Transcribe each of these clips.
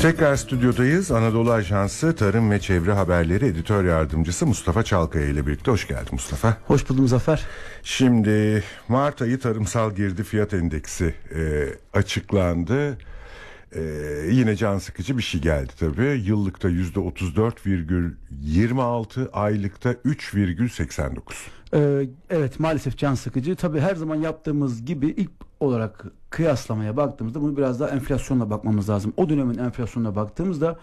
Tekrar stüdyodayız. Anadolu Ajansı Tarım ve Çevre Haberleri Editör Yardımcısı Mustafa Çalkaya ile birlikte. Hoş geldin Mustafa. Hoş buldum Zafer. Şimdi Mart ayı tarımsal girdi fiyat endeksi açıklandı. Yine can sıkıcı bir şey geldi tabii. Yıllıkta %34,26, aylıkta 3,89. Evet, maalesef can sıkıcı. Tabii her zaman yaptığımız gibi ilk olarak kıyaslamaya baktığımızda bunu biraz daha enflasyonla bakmamız lazım. O dönemin enflasyonuna baktığımızda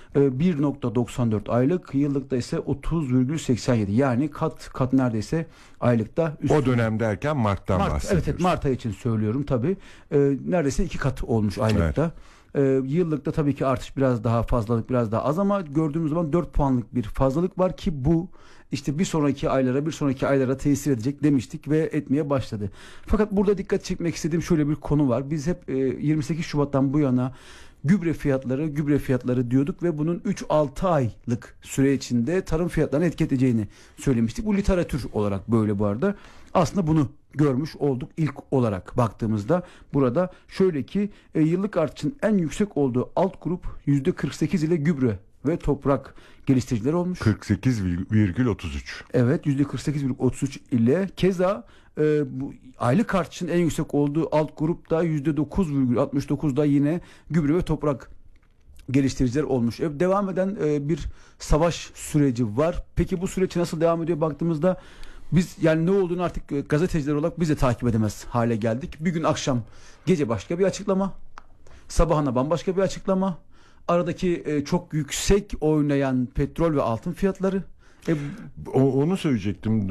1,94 aylık, yıllıkta ise 30,87, yani kat neredeyse aylıkta üstü. O dönem derken Mart'tan bahsediyoruz. Evet, Mart ayı için söylüyorum tabii. Neredeyse 2 kat olmuş aylıkta. Evet. Yıllıkta tabii ki artış biraz daha fazlalık, biraz daha az, ama gördüğümüz zaman 4 puanlık bir fazlalık var ki bu işte bir sonraki aylara tesir edecek demiştik ve etmeye başladı. Fakat burada dikkat çekmek istediğim şöyle bir konu var. Biz hep 28 Şubat'tan bu yana gübre fiyatları diyorduk ve bunun 3-6 aylık süre içinde tarım fiyatlarını etkileyeceğini söylemiştik. Bu literatür olarak böyle bu arada. Aslında bunu görmüş olduk ilk olarak baktığımızda. Burada şöyle ki yıllık artışın en yüksek olduğu alt grup %48 ile gübre ve toprak geliştiricileri olmuş. 48,33. Evet, %48,33 ile keza bu aylık artışın en yüksek olduğu alt grupta %9,69'da yine gübre ve toprak geliştiriciler olmuş. Devam eden bir savaş süreci var. Peki bu süreç nasıl devam ediyor baktığımızda biz yani ne olduğunu artık gazeteciler olarak biz de takip edemez hale geldik. Bir gün akşam gece başka bir açıklama, sabahına bambaşka bir açıklama. Aradaki çok yüksek oynayan petrol ve altın fiyatları. Onu söyleyecektim.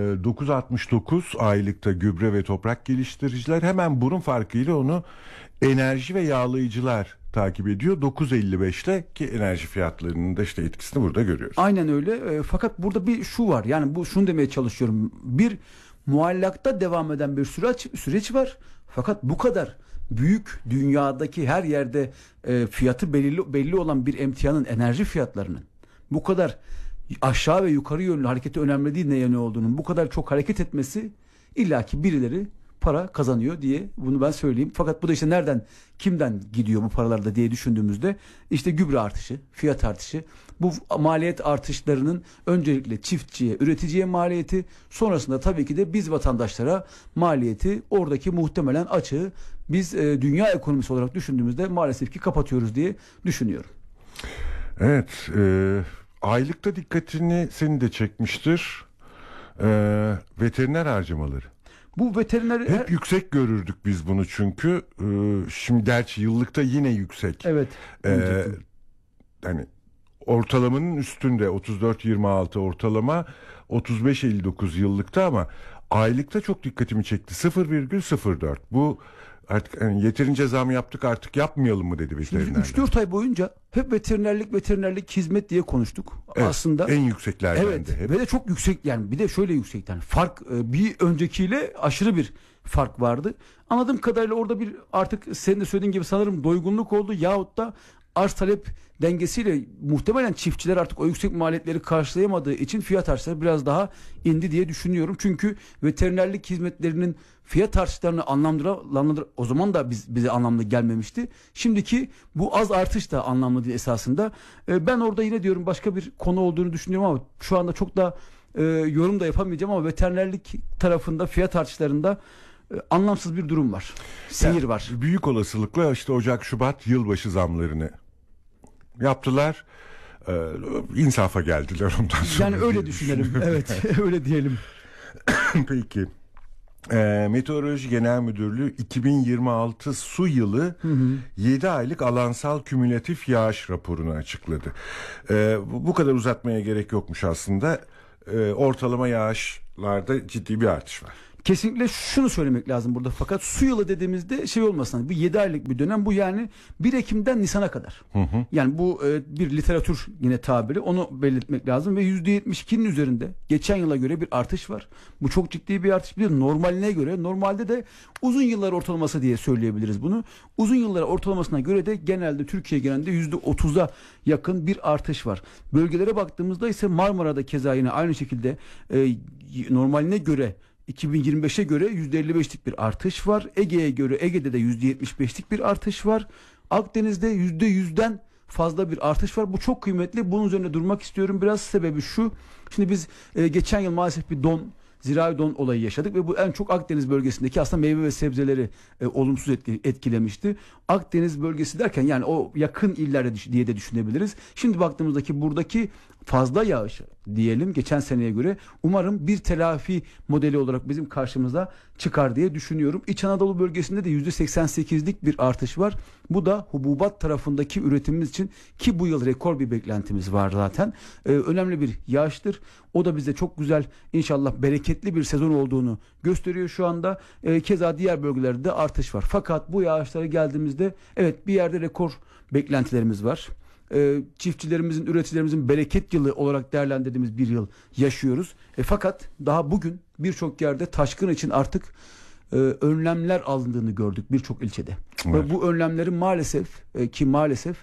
9,69 aylıkta gübre ve toprak geliştiriciler, hemen bunun farkıyla onu enerji ve yağlayıcılar takip ediyor 9,55'le, ki enerji fiyatlarının da işte etkisini burada görüyoruz. Aynen öyle. Fakat burada bir şu var. Yani şunu demeye çalışıyorum. Bir muallakta devam eden bir süreç var. Fakat bu kadar büyük, dünyadaki her yerde fiyatı belli olan bir emtianın, enerji fiyatlarının bu kadar aşağı ve yukarı yönlü hareketi önemli değil, ne olduğunun bu kadar çok hareket etmesi, illaki birileri para kazanıyor diye bunu ben söyleyeyim. Fakat bu da işte kimden gidiyor bu paralar da diye düşündüğümüzde işte gübre artışı, fiyat artışı, bu maliyet artışlarının öncelikle çiftçiye, üreticiye maliyeti, sonrasında tabii ki de biz vatandaşlara maliyeti, oradaki muhtemelen açığı biz dünya ekonomisi olarak düşündüğümüzde maalesef ki kapatıyoruz diye düşünüyorum. Evet, aylıkta dikkatini senin de çekmiştir. Veteriner harcamaları. Bu veteriner hep yüksek görürdük biz bunu çünkü. Şimdi gerçi yıllıkta yine yüksek. Evet. Hani ortalamanın üstünde 34,26 ortalama, 35,59 yıllıkta, ama aylıkta çok dikkatimi çekti. 0,04. Bu artık yani yeterince zam yaptık, artık yapmayalım mı dedi veterinerler. 3-4 ay boyunca hep veterinerlik hizmet diye konuştuk. Evet, aslında en yükseklerden evet, de hep. Ve de çok yüksek, yani bir de şöyle yüksek, yani fark bir öncekiyle aşırı bir fark vardı. Anladığım kadarıyla orada bir, artık senin de söylediğin gibi sanırım doygunluk oldu, yahut da arz talep dengesiyle muhtemelen çiftçiler artık o yüksek maliyetleri karşılayamadığı için fiyat artışları biraz daha indi diye düşünüyorum. Çünkü veterinerlik hizmetlerinin fiyat artışlarını anlamlandır, o zaman da bize anlamlı gelmemişti. Şimdiki bu az artış da anlamlı değil esasında. Ben orada yine diyorum başka bir konu olduğunu düşünüyorum, ama şu anda çok da yorum da yapamayacağım, ama veterinerlik tarafında fiyat artışlarında anlamsız bir durum var. Seyir var. Büyük olasılıkla işte Ocak, Şubat yılbaşı zamlarını yaptılar. İnsafa geldiler ondan sonra. Yani öyle düşünelim. Evet, öyle diyelim. Peki. Meteoroloji Genel Müdürlüğü 2026 su yılı 7 aylık alansal kümülatif yağış raporunu açıkladı. Bu kadar uzatmaya gerek yokmuş aslında. Ortalama yağışlarda ciddi bir artış var. Kesinlikle şunu söylemek lazım burada, fakat su yılı dediğimizde şey olmasın, bu 7 aylık bir dönem, bu yani 1 Ekim'den Nisan'a kadar. Yani bu bir literatür yine tabiri, onu belirtmek lazım ve %72'nin üzerinde geçen yıla göre bir artış var. Bu çok ciddi bir artış. Bir de normaline göre, normalde de uzun yıllar ortalaması diye söyleyebiliriz bunu. Uzun yıllar ortalamasına göre de genelde Türkiye genelinde %30'a yakın bir artış var. Bölgelere baktığımızda ise Marmara'da keza yine aynı şekilde normaline göre 2025'e göre %55'lik bir artış var. Ege'de de %75'lik bir artış var. Akdeniz'de %100'den fazla bir artış var. Bu çok kıymetli. Bunun üzerine durmak istiyorum. Biraz sebebi şu. Şimdi biz geçen yıl maalesef bir zirai don olayı yaşadık ve bu en çok Akdeniz bölgesindeki aslında meyve ve sebzeleri olumsuz etkilemişti. Akdeniz bölgesi derken yani o yakın illerde diye de düşünebiliriz. Şimdi baktığımızdaki buradaki fazla yağış diyelim geçen seneye göre umarım bir telafi modeli olarak bizim karşımıza çıkar diye düşünüyorum. İç Anadolu bölgesinde de %88'lik bir artış var. Bu da hububat tarafındaki üretimimiz için ki bu yıl rekor bir beklentimiz var zaten. Önemli bir yağıştır. O da bize çok güzel inşallah bereketli bir sezon olduğunu gösteriyor şu anda. Keza diğer bölgelerde de artış var. Fakat bu yağışlara geldiğimizde evet bir yerde rekor beklentilerimiz var. Çiftçilerimizin, üreticilerimizin bereket yılı olarak değerlendirdiğimiz bir yıl yaşıyoruz. Fakat daha bugün birçok yerde taşkın için artık önlemler alındığını gördük birçok ilçede. Evet. Ve bu önlemlerin maalesef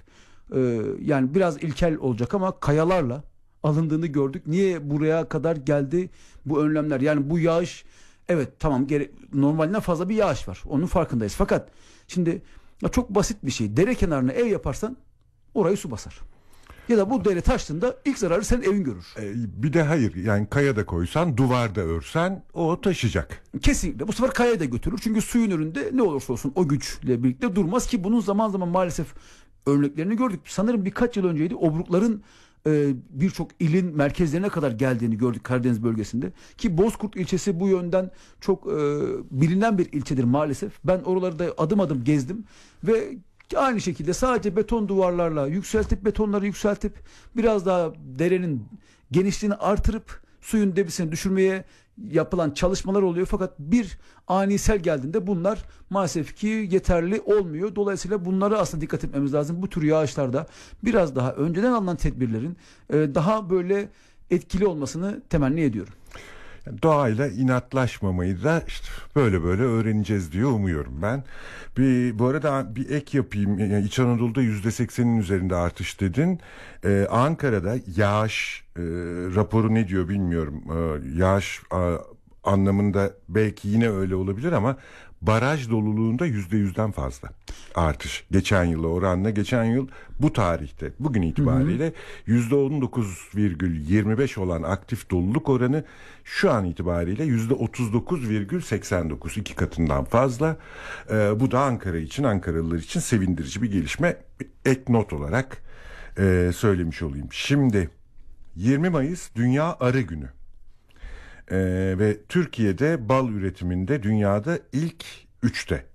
yani biraz ilkel olacak ama kayalarla alındığını gördük. Niye buraya kadar geldi bu önlemler? Yani bu yağış evet tamam normalinden fazla bir yağış var. Onun farkındayız. Fakat şimdi çok basit bir şey. Dere kenarına ev yaparsan orayı su basar. Ya da bu dere taştığında ilk zararı senin evin görür. Bir de hayır yani kaya da koysan duvarda örsen o taşıyacak. Kesinlikle. Bu sefer kayayı da götürür. Çünkü suyun önünde ne olursa olsun o güçle birlikte durmaz ki bunun zaman zaman maalesef örneklerini gördük. Sanırım birkaç yıl önceydi. Obrukların birçok ilin merkezlerine kadar geldiğini gördük Karadeniz bölgesinde. Ki Bozkurt ilçesi bu yönden çok bilinen bir ilçedir maalesef. Ben oralarda adım adım gezdim ve aynı şekilde sadece beton duvarlarla betonları yükseltip biraz daha derenin genişliğini artırıp suyun debisini düşürmeye yapılan çalışmalar oluyor. Fakat bir ani sel geldiğinde bunlar maalesef ki yeterli olmuyor. Dolayısıyla bunlara aslında dikkat etmemiz lazım. Bu tür yağışlarda biraz daha önceden alınan tedbirlerin daha böyle etkili olmasını temenni ediyorum. Doğayla inatlaşmamayı da işte böyle öğreneceğiz diye umuyorum ben. Bu arada bir ek yapayım. Yani İç Anadolu'da %80'in üzerinde artış dedin. Ankara'da yağış raporu ne diyor bilmiyorum. Yağış anlamında belki yine öyle olabilir ama baraj doluluğunda %100'den fazla artış. Geçen yıla oranla geçen yıl bu tarihte bugün itibariyle %19,25 olan aktif doluluk oranı şu an itibariyle %39,89 2 katından fazla. Bu da Ankara için, Ankaralılar için sevindirici bir gelişme. Ek not olarak söylemiş olayım. Şimdi 20 Mayıs Dünya Arı Günü. Ve Türkiye'de bal üretiminde dünyada ilk 3'te.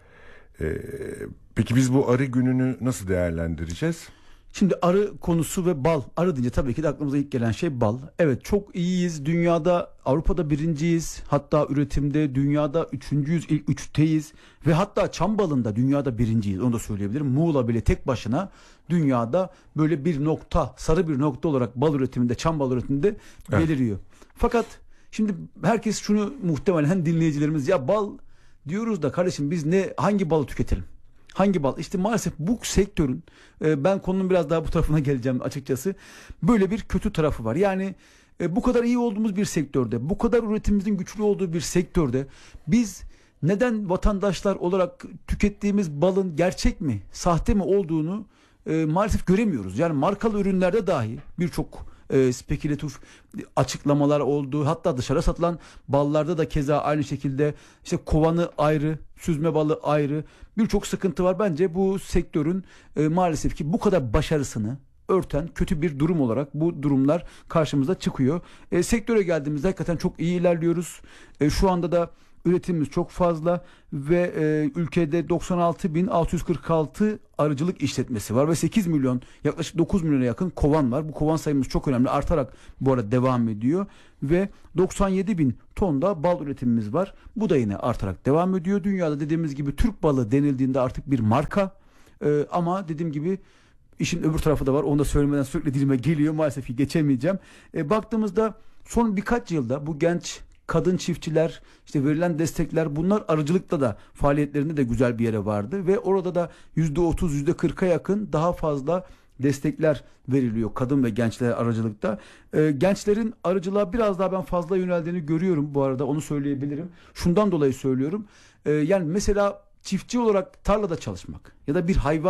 Peki biz bu arı gününü nasıl değerlendireceğiz? Şimdi arı konusu ve bal. Arı deyince tabii ki de aklımıza ilk gelen şey bal. Evet çok iyiyiz. Dünyada, Avrupa'da birinciyiz. Hatta üretimde dünyada üçüncüyüz, ilk üçteyiz. Ve hatta çam balında dünyada birinciyiz. Onu da söyleyebilirim. Muğla bile tek başına dünyada böyle bir nokta, sarı bir nokta olarak bal üretiminde, çam bal üretiminde beliriyor. Evet. Fakat şimdi herkes şunu muhtemelen dinleyicilerimiz ya bal diyoruz da kardeşim biz hangi balı tüketelim? Hangi bal? İşte maalesef bu sektörün ben konunun biraz daha bu tarafına geleceğim açıkçası. Böyle bir kötü tarafı var. Yani bu kadar iyi olduğumuz bir sektörde, bu kadar üretimimizin güçlü olduğu bir sektörde biz neden vatandaşlar olarak tükettiğimiz balın gerçek mi, sahte mi olduğunu maalesef göremiyoruz. Yani markalı ürünlerde dahi birçok spekülatif açıklamalar oldu. Hatta dışarı satılan ballarda da keza aynı şekilde işte kovanı ayrı, süzme balı ayrı. Birçok sıkıntı var. Bence bu sektörün maalesef ki bu kadar başarısını örten kötü bir durum olarak bu durumlar karşımıza çıkıyor. Sektöre geldiğimizde hakikaten çok iyi ilerliyoruz. Şu anda da üretimimiz çok fazla ve ülkede 96.646 arıcılık işletmesi var ve 8 milyon yaklaşık 9 milyona yakın kovan var. Bu kovan sayımız çok önemli, artarak bu arada devam ediyor ve 97.000 ton da bal üretimimiz var. Bu da yine artarak devam ediyor. Dünyada dediğimiz gibi Türk balı denildiğinde artık bir marka ama dediğim gibi işin öbür tarafı da var. Onu da söylemeden sürekli dilime geliyor. Maalesef ki geçemeyeceğim. Baktığımızda son birkaç yılda bu genç kadın çiftçiler, işte verilen destekler, bunlar arıcılıkta da faaliyetlerinde de güzel bir yere vardı ve orada da %30, %40'a yakın daha fazla destekler veriliyor kadın ve gençler arıcılıkta. Gençlerin arıcılığa biraz daha ben fazla yöneldiğini görüyorum bu arada, onu söyleyebilirim. Şundan dolayı söylüyorum. Yani mesela çiftçi olarak tarlada çalışmak ya da bir hayvan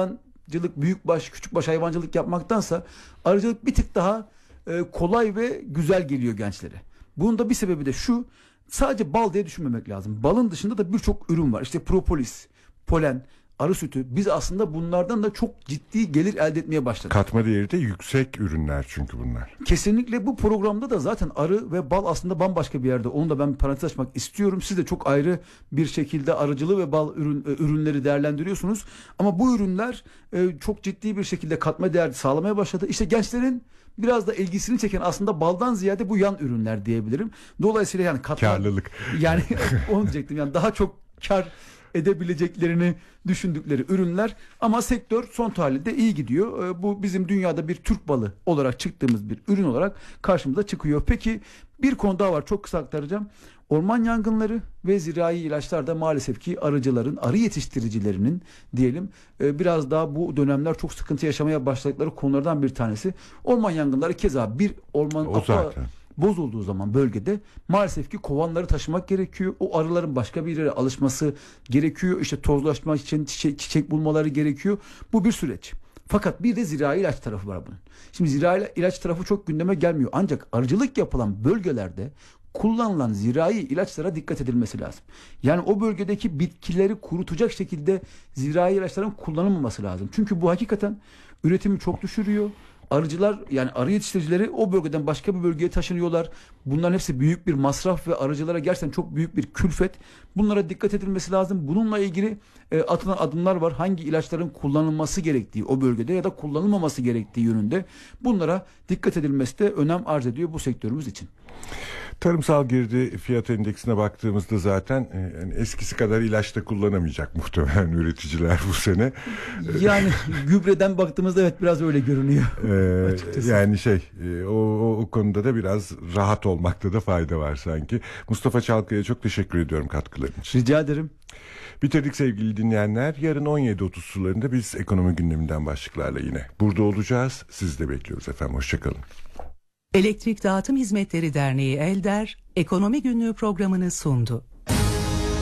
hayvancılık, büyükbaş, küçükbaş hayvancılık yapmaktansa arıcılık bir tık daha kolay ve güzel geliyor gençlere. Bunun da bir sebebi de şu: sadece bal diye düşünmemek lazım. Balın dışında da birçok ürün var. İşte propolis, polen, arı sütü. Biz aslında bunlardan da çok ciddi gelir elde etmeye başladık. Katma değeri de yüksek ürünler çünkü bunlar. Kesinlikle bu programda da zaten arı ve bal aslında bambaşka bir yerde. Onu da ben bir parantez açmak istiyorum. Siz de çok ayrı bir şekilde arıcılığı ve bal ürünleri değerlendiriyorsunuz. Ama bu ürünler çok ciddi bir şekilde katma değer sağlamaya başladı. İşte gençlerin biraz da ilgisini çeken aslında baldan ziyade bu yan ürünler diyebilirim. Dolayısıyla yani karlılık. Yani onu diyecektim. Yani daha çok kar edebileceklerini düşündükleri ürünler, ama sektör son tahlilde iyi gidiyor. Bu bizim dünyada bir Türk balı olarak çıktığımız bir ürün olarak karşımıza çıkıyor. Peki bir konu daha var, çok kısa aktaracağım. Orman yangınları ve zirai ilaçlar da maalesef ki arıcıların, arı yetiştiricilerinin diyelim biraz daha bu dönemler çok sıkıntı yaşamaya başladıkları konulardan bir tanesi. Orman yangınları keza bir orman bozulduğu zaman bölgede maalesef ki kovanları taşımak gerekiyor. O arıların başka bir yere alışması gerekiyor. İşte tozlaşma için çiçek bulmaları gerekiyor. Bu bir süreç. Fakat bir de zirai ilaç tarafı var bunun. Şimdi zirai ilaç tarafı çok gündeme gelmiyor. Ancak arıcılık yapılan bölgelerde kullanılan zirai ilaçlara dikkat edilmesi lazım. Yani o bölgedeki bitkileri kurutacak şekilde zirai ilaçların kullanılmaması lazım. Çünkü bu hakikaten üretimi çok düşürüyor. Arıcılar, yani arı yetiştiricileri o bölgeden başka bir bölgeye taşınıyorlar. Bunların hepsi büyük bir masraf ve arıcılara gerçekten çok büyük bir külfet. Bunlara dikkat edilmesi lazım. Bununla ilgili atılan adımlar var. Hangi ilaçların kullanılması gerektiği o bölgede ya da kullanılmaması gerektiği yönünde bunlara dikkat edilmesi de önem arz ediyor bu sektörümüz için. Tarımsal girdi fiyat endeksine baktığımızda zaten yani eskisi kadar ilaç da kullanamayacak muhtemelen üreticiler bu sene. Yani gübreden baktığımızda evet biraz öyle görünüyor. Yani o konuda da biraz rahat olmakta da fayda var sanki. Mustafa Çalkaya çok teşekkür ediyorum katkıların için. Rica ederim. Bitirdik sevgili dinleyenler. Yarın 17.30 sularında biz ekonomi gündeminden başlıklarla yine burada olacağız. Sizi de bekliyoruz efendim. Hoşçakalın. Elektrik Dağıtım Hizmetleri Derneği Elder, Ekonomi Günlüğü programını sundu.